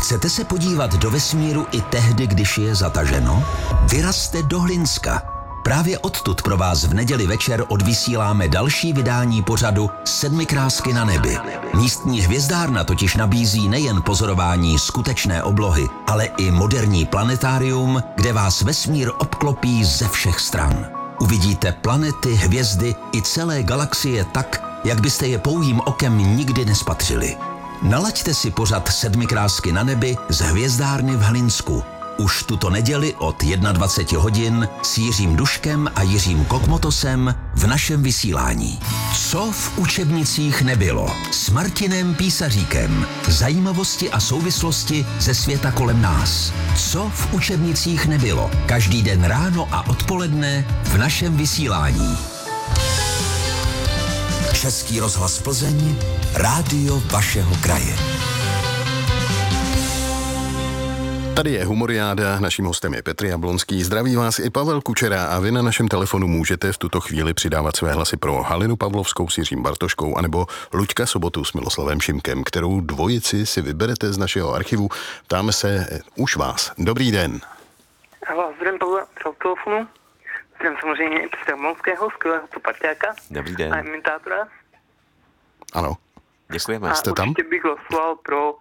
Chcete se podívat do vesmíru i tehdy, když je zataženo? Vyrazte do Hlinska. Právě odtud pro vás v neděli večer odvysíláme další vydání pořadu Sedmikrásky na nebi. Místní hvězdárna totiž nabízí nejen pozorování skutečné oblohy, ale i moderní planetárium, kde vás vesmír obklopí ze všech stran. Uvidíte planety, hvězdy i celé galaxie tak, jak byste je pouhým okem nikdy nespatřili. Nalaďte si pořad Sedmikrásky na nebi z hvězdárny v Hlinsku. Už tuto neděli od 21 hodin s Jiřím Duškem a Jiřím Kokmotosem v našem vysílání. Co v učebnicích nebylo? S Martinem Písaříkem. Zajímavosti a souvislosti ze světa kolem nás. Co v učebnicích nebylo? Každý den ráno a odpoledne v našem vysílání. Český rozhlas Plzeň, rádio vašeho kraje. Tady je Humoriáda, naším hostem je Petr Jablonský. Zdraví vás i Pavel Kučera a vy na našem telefonu můžete v tuto chvíli přidávat své hlasy pro Halinu Pavlovskou s Jiřím Bartoškou anebo Luďka Sobotu s Miloslavem Šimkem, kterou dvojici si vyberete z našeho archivu. Ptáme se už vás. Dobrý den. Zdravím Pavla z telefonu. Zdravím samozřejmě i Petra Jablonského, skvělého parťáka. Dobrý den. A imitátora. Ano. Děkujeme. Jste tam? Určitě bych hlasoval pro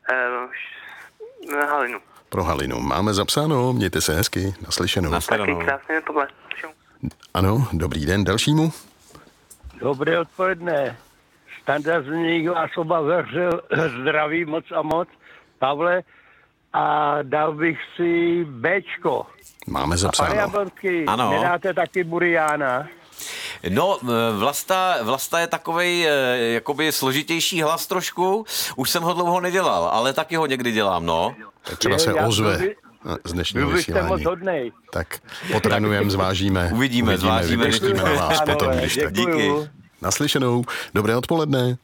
Halinu. Pro Halinu. Máme zapsáno, mějte se hezky, naslyšenou. Taky krásně tohle. Ano, dobrý den, dalšímu. Dobré odpoledne. Standardní vás oba veřil, zdraví moc a moc, Pavle, a dal bych si Bčko. Máme zapsáno. Pane Jablonský, ano. nedáte taky Buriána? No, Vlasta je takovej jakoby složitější hlas trošku. Už jsem ho dlouho nedělal, ale taky ho někdy dělám, no. Tak třeba se ozve z dnešního vysílání. Moc hodnej. Tak potrénujeme, zvážíme. Uvidíme, vypěštíme na vás potom, když tak. Díky. Naslyšenou. Dobré odpoledne.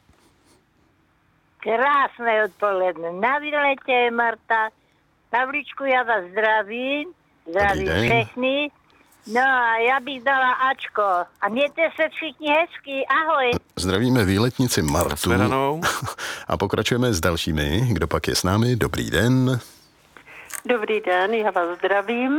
Krásné odpoledne. Na výletě je Marta. Pavličku, já vás zdravím. Zdravím všechny. No a já bych dala Ačko. A mějte se všichni hezky. Ahoj. Zdravíme výletnici Martu. A pokračujeme s dalšími. Kdo pak je s námi? Dobrý den. Dobrý den, já vás zdravím.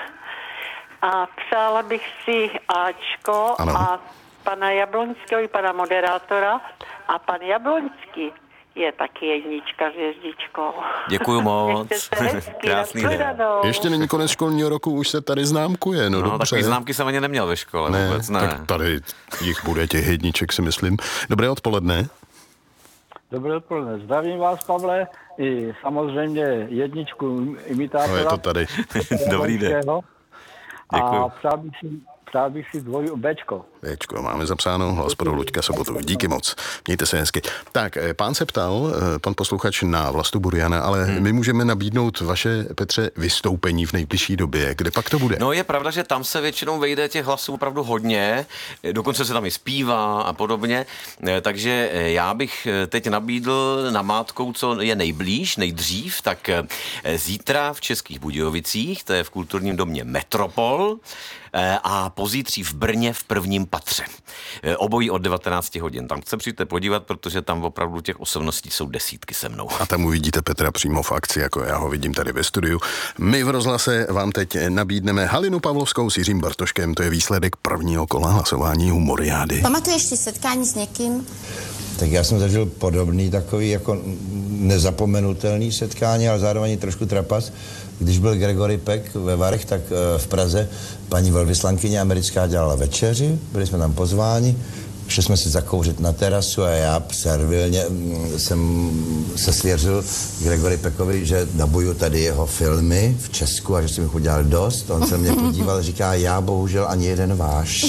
A přála bych si Ačko a pana Jablonského i pana moderátora. A pan Jablonský je taky jednička s hvězdičkou. Děkuju moc. Krásný den. Ještě není konec školního roku, už se tady známkuje. No dobře. Takový známky jsem ani neměl ve škole. Ne, vůbec ne. Tak tady jich bude těch jedniček, si myslím. Dobré odpoledne. Dobré odpoledne. Zdravím vás, Pavle, i samozřejmě jedničku imitátora. No je to tady. Dobrý den. Děkuju. A přál bych si dvoju Bčko. Bčko, máme zapsáno, hlas pro Luďka Sobotu. Díky moc. Mějte se hezky. Tak, pán se ptal, pan posluchač, na Vlastu Buriana, ale my můžeme nabídnout vaše, Petře, vystoupení v nejbližší době. Kde pak to bude? No je pravda, že tam se většinou vejde těch hlasů opravdu hodně, dokonce se tam i zpívá a podobně, takže já bych teď nabídl namátkou, co je nejblíž, nejdřív, tak zítra v Českých Budějovicích, to je v kulturním domě Metropol, a pozítří v Brně v prvním patře. Obojí od 19 hodin. Tam se přijďte podívat, protože tam opravdu těch osobností jsou desítky se mnou. A tam uvidíte Petra přímo v akci, jako já ho vidím tady ve studiu. My v rozhlase vám teď nabídneme Halinu Pavlovskou s Jiřím Bartoškem. To je výsledek prvního kola hlasování Humoriády. Pamatuješ si setkání s někým? Tak já jsem zažil podobný takový jako nezapomenutelný setkání, ale zároveň trošku trapas. Když byl Gregory Peck ve Varech, tak v Praze paní velvyslankyně americká dělala večeři, byli jsme tam pozváni, šli jsme si zakouřit na terasu a já servilně jsem se svěřil Gregory Peckovi, že dabuju tady jeho filmy v Česku a že jsem jich udělal dost. On se mě podíval a říká, já bohužel ani jeden váš.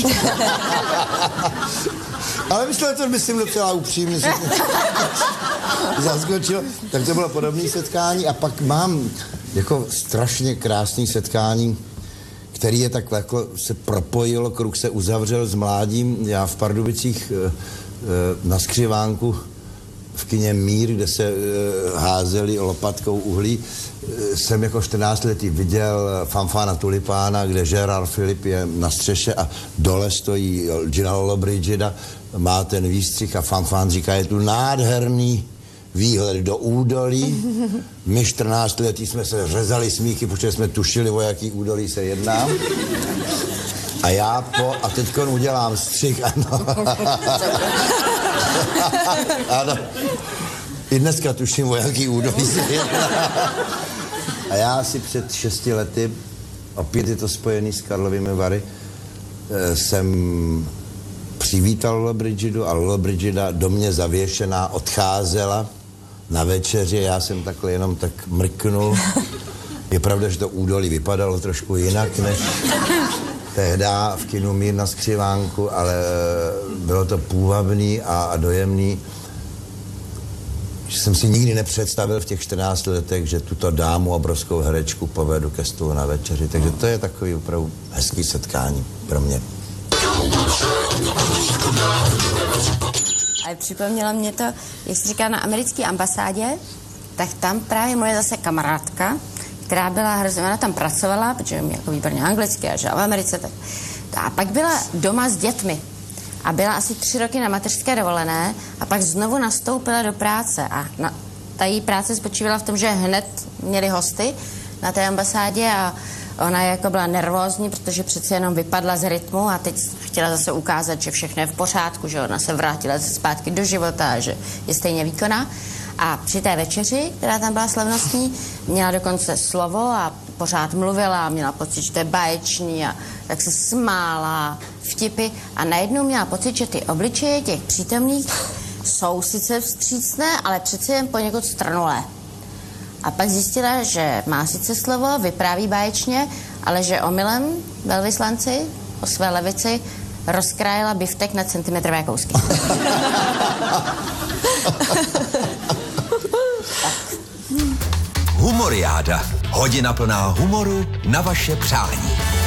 Ale myslím docela upřímně, se zaskočil. Tak to bylo podobné setkání a pak mám jako strašně krásný setkání, který je takhle jako se propojil, kruh se uzavřel s mládím. Já v Pardubicích na skřivánku v kině Mír, kde se házeli lopatkou uhlí, jsem jako 14letý viděl Fanfána Tulipána, kde Gerard Philippe je na střeše a dole stojí Gina Lollobrigida, má ten výstřih a Fanfán říká, je tu nádherný výhled do údolí. My 14 letí jsme se řezali smíchy, protože jsme tušili, o jaký údolí se jedná. A teďkon udělám střih, ano. Ano. I dneska tuším, o jaký údolí se jedná. A já si před 6 lety, opět je to spojený s Karlovými Vary, jsem přivítal Lollobrigidu a Lollobrigida do mě zavěšená odcházela na večeři, já jsem takhle jenom tak mrknul. Je pravda, že to údolí vypadalo trošku jinak, než tehda v kinu Mír na Skřivánku, ale bylo to půvabný a dojemný. Že jsem si nikdy nepředstavil v těch 14 letech, že tuto dámu, obrovskou herečku, povedu ke stolu na večeři. Takže to je takový opravdu hezký setkání pro mě. Ale připomnělo mě to, jak se říká, na americké ambasádě, tak tam právě moje zase kamarádka, která byla hrozně, ona tam pracovala, protože mě jako výborně anglicky a žila v Americe, tak. A pak byla doma s dětmi. A byla asi 3 roky na mateřské dovolené a pak znovu nastoupila do práce. A ta její práce spočívala v tom, že hned měli hosty na té ambasádě a ona jako byla nervózní, protože přece jenom vypadla z rytmu a teď chtěla zase ukázat, že všechno je v pořádku, že ona se vrátila zpátky do života a že je stejně výkonná. A při té večeři, která tam byla slavnostní, měla dokonce slovo a pořád mluvila a měla pocit, že to je báječný a tak se smála, vtipy a najednou měla pocit, že ty obličeje těch přítomných jsou sice vstřícné, ale přece jen poněkud stranulé. A pak zjistila, že má sice slovo, vypráví báječně, ale že omylem velvyslanci po své levici rozkrájela biftek na centimetrové kousky. Humoriáda. Hodina plná humoru na vaše přání.